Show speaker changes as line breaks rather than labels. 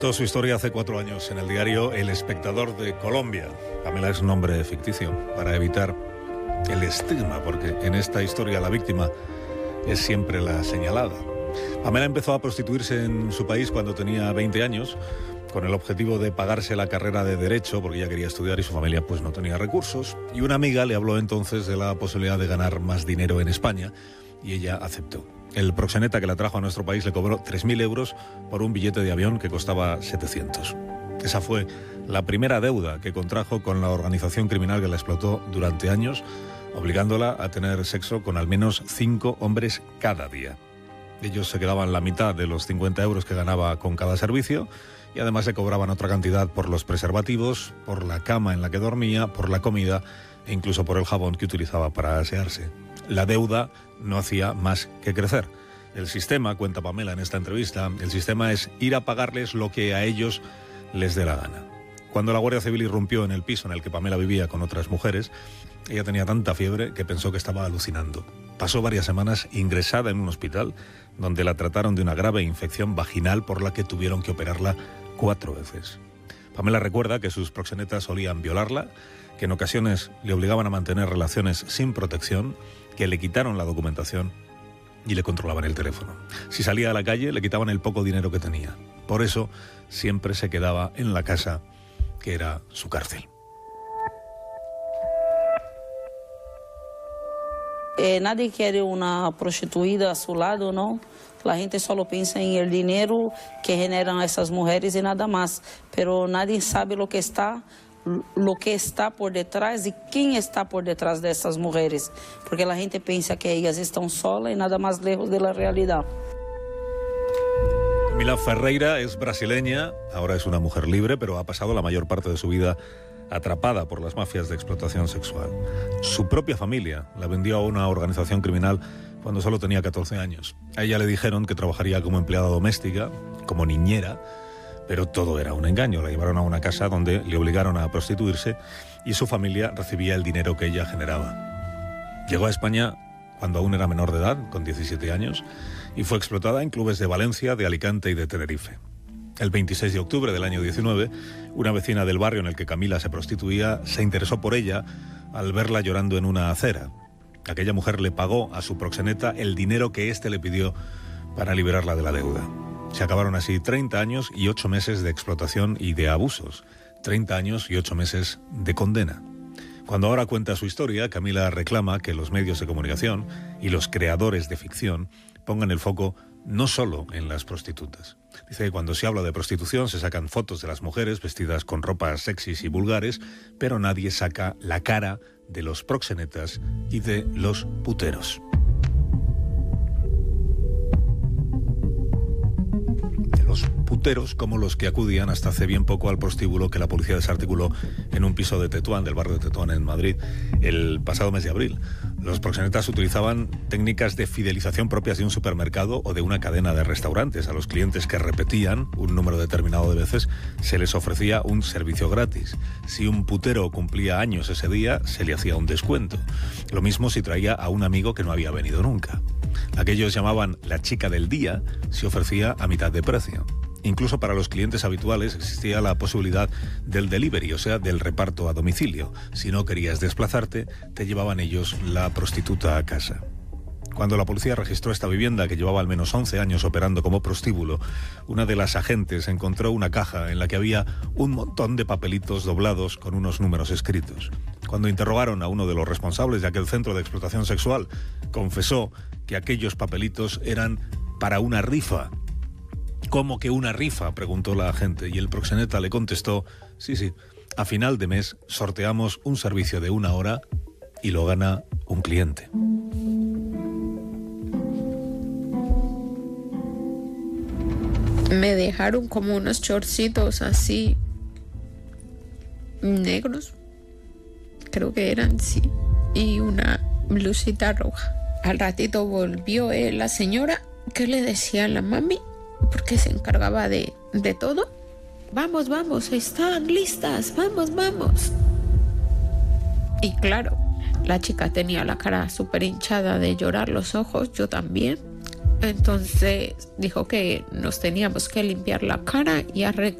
Toda su historia hace 4 años en el diario El Espectador de Colombia. Pamela es un nombre ficticio para evitar el estigma, porque en esta historia la víctima es siempre la señalada. Pamela empezó a prostituirse en su país cuando tenía 20 años, con el objetivo de pagarse la carrera de Derecho, porque ella quería estudiar y su familia pues no tenía recursos. Y una amiga le habló entonces de la posibilidad de ganar más dinero en España, y ella aceptó. El proxeneta que la trajo a nuestro país le cobró 3.000 euros por un billete de avión que costaba 700. Esa fue la primera deuda que contrajo con la organización criminal que la explotó durante años, obligándola a tener sexo con al menos 5 hombres cada día. Ellos se quedaban la mitad de los 50 euros que ganaba con cada servicio y además le cobraban otra cantidad por los preservativos, por la cama en la que dormía, por la comida e incluso por el jabón que utilizaba para asearse. La deuda no hacía más que crecer. El sistema, cuenta Pamela en esta entrevista, el sistema es ir a pagarles lo que a ellos les dé la gana. Cuando la Guardia Civil irrumpió en el piso en el que Pamela vivía con otras mujeres, ella tenía tanta fiebre que pensó que estaba alucinando. Pasó varias semanas ingresada en un hospital donde la trataron de una grave infección vaginal por la que tuvieron que operarla 4 veces. Pamela recuerda que sus proxenetas solían violarla, que en ocasiones le obligaban a mantener relaciones sin protección, que le quitaron la documentación y le controlaban el teléfono. Si salía a la calle, le quitaban el poco dinero que tenía. Por eso, siempre se quedaba en la casa, que era su cárcel.
Nadie quiere una prostituida a su lado, ¿no? La gente solo piensa en el dinero que generan esas mujeres y nada más. Pero nadie sabe lo que está por detrás y quién está por detrás de esas mujeres. Porque la gente piensa que ellas están solas y nada más lejos de la realidad.
Camila Ferreira es brasileña, ahora es una mujer libre, pero ha pasado la mayor parte de su vida atrapada por las mafias de explotación sexual. Su propia familia la vendió a una organización criminal cuando solo tenía 14 años. A ella le dijeron que trabajaría como empleada doméstica, como niñera, pero todo era un engaño. La llevaron a una casa donde le obligaron a prostituirse y su familia recibía el dinero que ella generaba. Llegó a España cuando aún era menor de edad, con 17 años, y fue explotada en clubes de Valencia, de Alicante y de Tenerife. El 26 de octubre del año 19, una vecina del barrio en el que Camila se prostituía se interesó por ella al verla llorando en una acera. Aquella mujer le pagó a su proxeneta el dinero que éste le pidió para liberarla de la deuda. Se acabaron así 30 años y 8 meses de explotación y de abusos, 30 años y 8 meses de condena. Cuando ahora cuenta su historia, Camila reclama que los medios de comunicación y los creadores de ficción pongan el foco no solo en las prostitutas. Dice que cuando se habla de prostitución se sacan fotos de las mujeres vestidas con ropas sexys y vulgares, pero nadie saca la cara de los proxenetas y de los puteros. Los puteros como los que acudían hasta hace bien poco al prostíbulo que la policía desarticuló en un piso de Tetuán, del barrio de Tetuán en Madrid, el pasado mes de abril. Los proxenetas utilizaban técnicas de fidelización propias de un supermercado o de una cadena de restaurantes. A los clientes que repetían un número determinado de veces se les ofrecía un servicio gratis. Si un putero cumplía años ese día, se le hacía un descuento. Lo mismo si traía a un amigo que no había venido nunca. La que ellos llamaban la chica del día se ofrecía a mitad de precio. Incluso para los clientes habituales existía la posibilidad del delivery, o sea, del reparto a domicilio. Si no querías desplazarte, te llevaban ellos la prostituta a casa. Cuando la policía registró esta vivienda, que llevaba al menos 11 años operando como prostíbulo, una de las agentes encontró una caja en la que había un montón de papelitos doblados con unos números escritos. Cuando interrogaron a uno de los responsables de aquel centro de explotación sexual, confesó que aquellos papelitos eran para una rifa. ¿Cómo que una rifa?, preguntó la agente, y el proxeneta le contestó: sí, a final de mes sorteamos un servicio de 1 hora y lo gana un cliente.
Me dejaron como unos shortcitos así negros, creo que eran, sí, y una blusita roja. Al ratito volvió la señora que le decía a la mami, porque se encargaba de todo. Vamos, están listas, vamos. Y claro, la chica tenía la cara súper hinchada de llorar, los ojos, yo también. Entonces dijo que nos teníamos que limpiar la cara y arreglar